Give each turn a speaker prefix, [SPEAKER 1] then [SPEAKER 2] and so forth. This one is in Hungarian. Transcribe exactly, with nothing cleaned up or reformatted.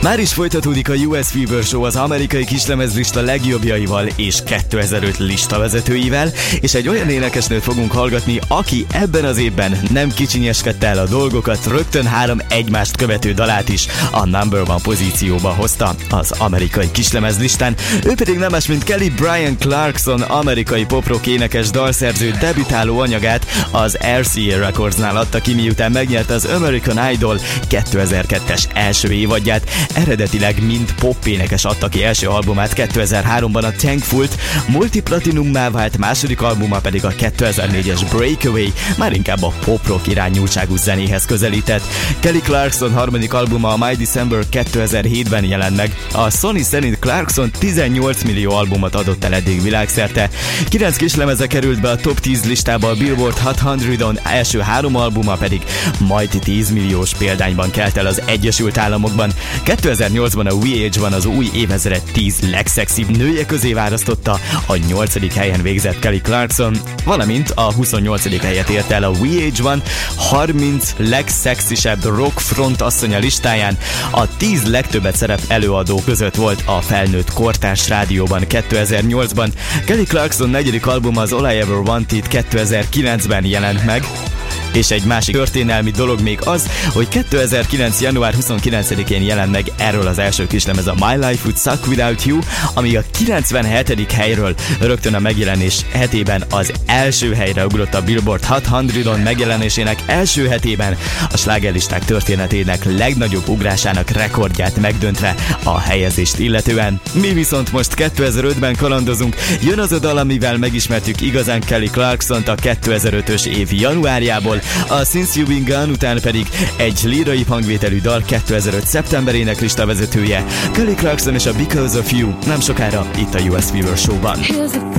[SPEAKER 1] Már is folytatódik a U S Fever Show az amerikai kislemezlista legjobbjaival és kétezer-öt listavezetőivel, és egy olyan énekesnőt fogunk hallgatni, aki ebben az évben nem kicsinyeskedte el a dolgokat, rögtön három egymást követő dalát is a number one pozícióba hozta az amerikai kislemezlistán. Ő pedig nem más, mint Kelly Brian Clarkson, amerikai pop-rock énekes, dalszerző debütáló anyagát az R C A Recordsnál adta ki, miután megnyerte az American Idol kétezer-kettes első évadját. Eredetileg mind pop énekes adta ki első albumát kétezer-háromban, a Thankful-t, multiplatinummá vált második albuma pedig a kétezer-négyes Breakaway, már inkább a pop-rock irányultságú zenéhez közelített. Kelly Clarkson harmadik albuma, a My December kétezer-hétben jelent meg. A Sony szerint Clarkson tizennyolc millió albumot adott el eddig világszerte. kilenc kislemeze került be a top tíz listába, a Billboard hatszázon, első három albuma pedig majd tíz milliós példányban kelt el az Egyesült Államokban. kétezer-nyolcban a V H one az új évezred tíz legszexibb nője közé választotta, a nyolcadik helyen végzett Kelly Clarkson, valamint a huszonnyolcadik helyet ért el a V H one harminc legszexisebb rock front asszonya listáján. A tíz legtöbbet szerep előadó között volt a felnőtt kortárs rádióban kétezer-nyolcban. Kelly Clarkson negyedik albuma, az All I Ever Wanted kétezer-kilencben jelent meg. És egy másik történelmi dolog még az, hogy kétezer-kilenc. január huszonkilencedikén jelent meg erről az első kislemez, a My Life Would Suck Without You, ami a kilencvenhetedik helyről rögtön a megjelenés hetében az első helyre ugrott a Billboard hatszázon megjelenésének első hetében, a slágerlisták történetének legnagyobb ugrásának rekordját megdöntve a helyezést illetően. Mi viszont most kétezer-ötben kalandozunk, jön az a dal, amivel megismertük igazán Kelly Clarksont a kétezer-ötös év januárjából, a Since You've Been Gone után pedig egy lírai hangvételű dal, kétezer-öt szeptemberének listavezetője, Kelly Clarkson és a Because of You, nem sokára itt a U S Fever Show-ban.